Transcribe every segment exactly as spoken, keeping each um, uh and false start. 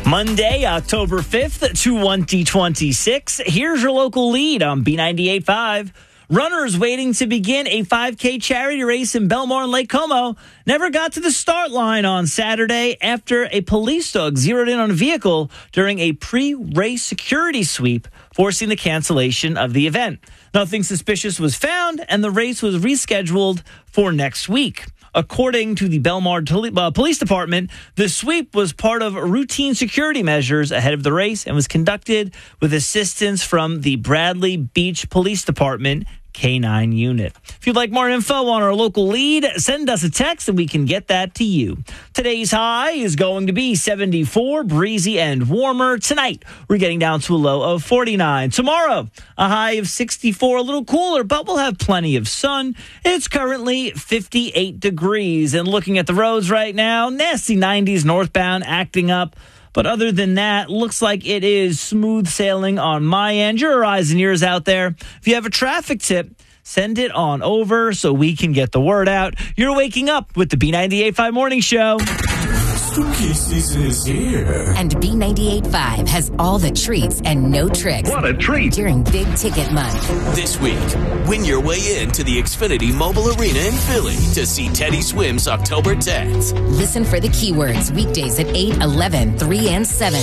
Monday, October fifth, twenty twenty-six. Here's your local lead on B ninety-eight point five. Runners waiting to begin a five K charity race in Belmar and Lake Como never got to the start line on Saturday after a police dog zeroed in on a vehicle during a pre-race security sweep, forcing the cancellation of the event. Nothing suspicious was found, and the race was rescheduled for next week. According to the Belmar Police Department, the sweep was part of routine security measures ahead of the race and was conducted with assistance from the Bradley Beach Police Department K nine unit. If you'd like more info on our local lead, send us a text and we can get that to you. Today's high is going to be seventy-four, breezy and warmer. Tonight, we're getting down to a low of forty-nine. Tomorrow, a high of sixty-four, a little cooler, but we'll have plenty of sun. It's currently fifty-eight degrees. And looking at the roads right now, nasty nineties northbound acting up. But other than that, looks like it is smooth sailing on my end. Your eyes and ears out there. If you have a traffic tip, send it on over so we can get the word out. You're waking up with the B ninety-eight point five Morning Show. Spooky season is here. And B ninety-eight point five has all the treats and no tricks. What a treat. During Big Ticket Month. This week, win your way into the Xfinity Mobile Arena in Philly to see Teddy Swims October tenth. Listen for the keywords weekdays at eight, eleven, three, and seven.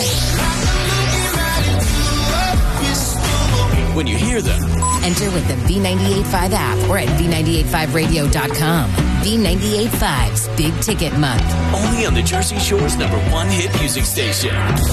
When you hear them, enter with the B ninety-eight point five app or at B ninety-eight five radio dot com. B ninety-eight point five's Big Ticket Month. Only on the Jersey Shore's number one hit music station.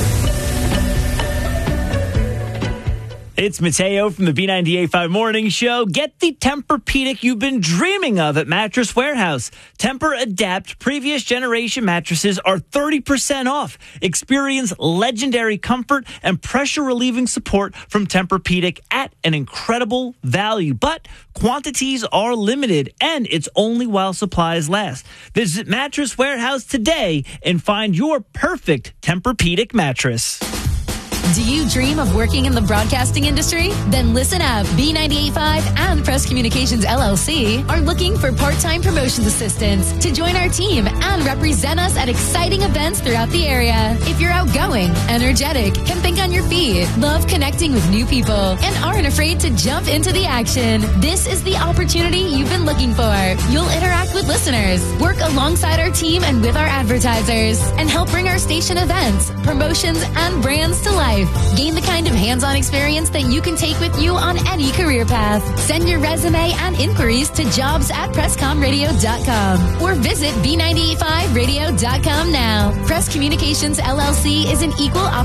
It's Mateo from the B ninety-eight point five Morning Show. Get the Tempur-Pedic you've been dreaming of at Mattress Warehouse. Tempur-Adapt previous generation mattresses are thirty percent off. Experience legendary comfort and pressure-relieving support from Tempur-Pedic at an incredible value. But quantities are limited, and it's only while supplies last. Visit Mattress Warehouse today and find your perfect Tempur-Pedic mattress. Do you dream of working in the broadcasting industry? Then listen up. B ninety-eight point five and Press Communications L L C are looking for part-time promotions assistants to join our team and represent us at exciting events throughout the area. If you're outgoing, energetic, can think on your feet, love connecting with new people, and aren't afraid to jump into the action, this is the opportunity you've been looking for. You'll interact with listeners, work alongside our team and with our advertisers, and help bring our station events, promotions, and brands to life. Gain the kind of hands-on experience that you can take with you on any career path. Send your resume and inquiries to jobs at presscom radio dot com or visit B ninety-eight point five radio dot com now. Press Communications L L C is an equal